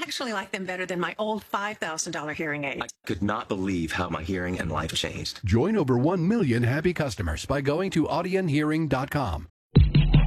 actually like them better than my old $5,000 hearing aid. I could not believe how my hearing and life changed. Join over 1 million happy customers by going to audionhearing.com.